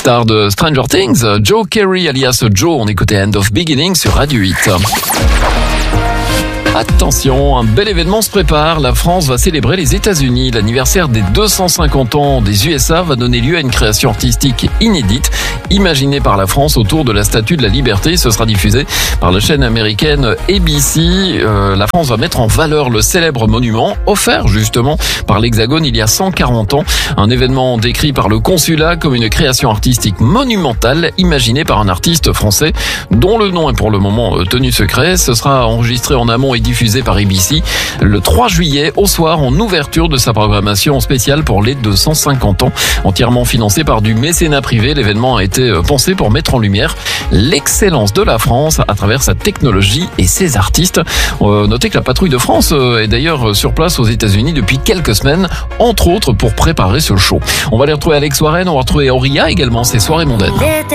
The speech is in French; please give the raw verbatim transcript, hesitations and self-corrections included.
Star de Stranger Things, Joe Carey alias Joe, on écoutait End of Beginning sur Radio huit. Attention, un bel événement se prépare. La France va célébrer les États-Unis. L'anniversaire des deux cent cinquante ans des U S A va donner lieu à une création artistique inédite, imaginée par la France autour de la Statue de la Liberté. Ce sera diffusé par la chaîne américaine A B C. Euh, la France va mettre en valeur le célèbre monument, offert justement par l'Hexagone il y a cent quarante ans. Un événement décrit par le consulat comme une création artistique monumentale, imaginée par un artiste français, dont le nom est pour le moment tenu secret. Ce sera enregistré en amont et diffusé par A B C le trois juillet au soir en ouverture de sa programmation spéciale pour les deux cent cinquante ans. Entièrement financé par du mécénat privé, l'événement a été pensé pour mettre en lumière l'excellence de la France à travers sa technologie et ses artistes. Euh, notez que la patrouille de France est d'ailleurs sur place aux États-Unis depuis quelques semaines, entre autres pour préparer ce show. On va les retrouver Alex Warren, on va retrouver Auria également, c'est Soirée mondaine.